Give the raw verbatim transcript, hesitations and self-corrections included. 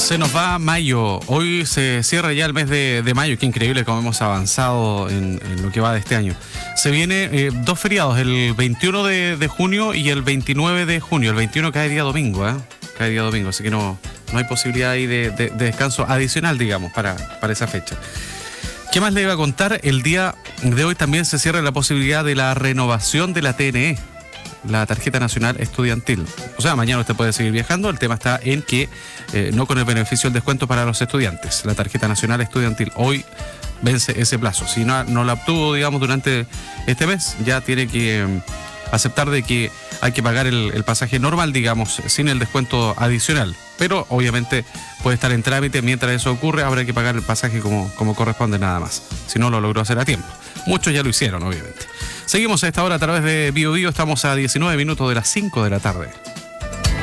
Se nos va mayo. Hoy se cierra ya el mes de, de mayo. Qué increíble cómo hemos avanzado en, en lo que va de este año. Se viene eh, dos feriados, el veintiuno de, de junio y el veintinueve de junio. El veintiuno cae día domingo, ¿eh? Cae día domingo, así que no, no hay posibilidad ahí de, de, de descanso adicional, digamos, para, para esa fecha. ¿Qué más le iba a contar? El día de hoy también se cierra la posibilidad de la renovación de la T N E, la tarjeta nacional estudiantil. O sea, mañana usted puede seguir viajando. El tema está en que eh, no con el beneficio del descuento para los estudiantes. La tarjeta nacional estudiantil hoy vence ese plazo. Si no, no la obtuvo, digamos, durante este mes, ya tiene que eh, aceptar de que hay que pagar el, el pasaje normal, digamos, sin el descuento adicional. Pero obviamente puede estar en trámite. Mientras eso ocurre, habrá que pagar el pasaje como, como corresponde nada más. Si no lo logró hacer a tiempo. Muchos ya lo hicieron, obviamente. Seguimos a esta hora a través de Bio Bio. Estamos a diecinueve minutos de las cinco de la tarde.